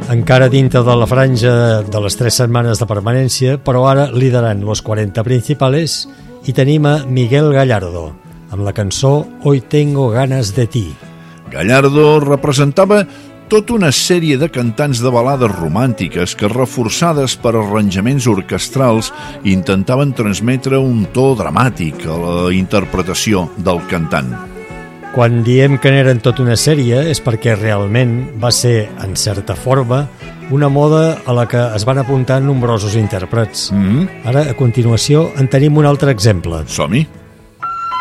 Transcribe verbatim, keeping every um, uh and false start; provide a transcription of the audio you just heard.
encara dintre de la franja de les tres setmanes de permanència, però ara liderant los quaranta principales, i tenim a Miguel Gallardo, amb la cançó Hoy tengo ganas de ti. Gallardo representava tota una sèrie de cantants de balades romàntiques que, reforçades per arranjaments orquestrals, intentaven transmetre un to dramàtic a la interpretació del cantant. Quan diem que n'eren tota una sèrie és perquè realment va ser, en certa forma, una moda a la que es van apuntar nombrosos intèrprets. Mm-hmm. Ara, a continuació, en tenim un altre exemple. Som-hi.